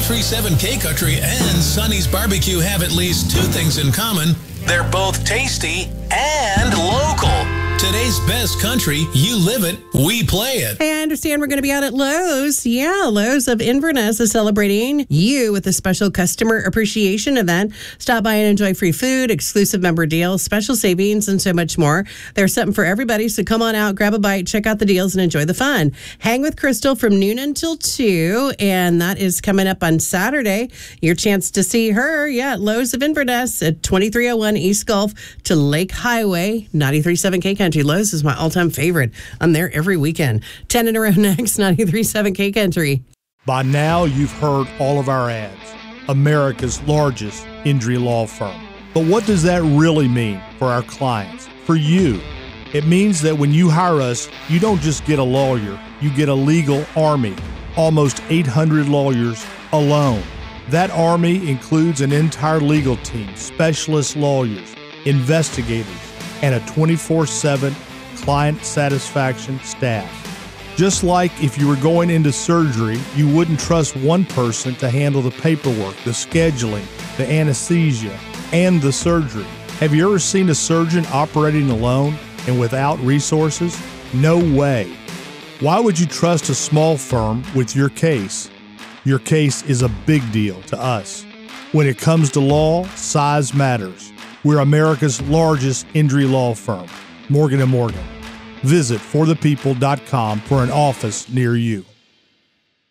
93.7 K-Country and Sonny's Barbecue have at least two things in common. They're both tasty and local. Today's best country, you live it, we play it. Hey, I understand we're going to be out at Lowe's. Yeah, Lowe's of Inverness is celebrating you with a special customer appreciation event. Stop by and enjoy free food, exclusive member deals, special savings, and so much more. There's something for everybody, so come on out, grab a bite, check out the deals, and enjoy the fun. Hang with Crystal from noon until 2, and that is coming up on Saturday. Your chance to see her, at Lowe's of Inverness at 2301 East Gulf to Lake Highway, 93.7 K-Country. Lowe's is my all-time favorite. I'm there every weekend. 10 in a row next, 93.7 K-Country. By now, you've heard all of our ads. America's largest injury law firm. But what does that really mean for our clients, for you? It means that when you hire us, you don't just get a lawyer, you get a legal army. Almost 800 lawyers alone. That army includes an entire legal team, specialist lawyers, investigators, and a 24/7 client satisfaction staff. Just like if you were going into surgery, you wouldn't trust one person to handle the paperwork, the scheduling, the anesthesia, and the surgery. Have you ever seen a surgeon operating alone and without resources? No way. Why would you trust a small firm with your case? Your case is a big deal to us. When it comes to law, size matters. We're America's largest injury law firm, Morgan & Morgan. Visit forthepeople.com for an office near you.